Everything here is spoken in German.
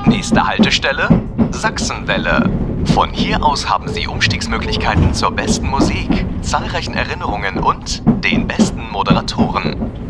Nächste Haltestelle: Sachsenwelle. Von hier aus haben Sie Umstiegsmöglichkeiten zur besten Musik, zahlreichen Erinnerungen und den besten Moderatoren.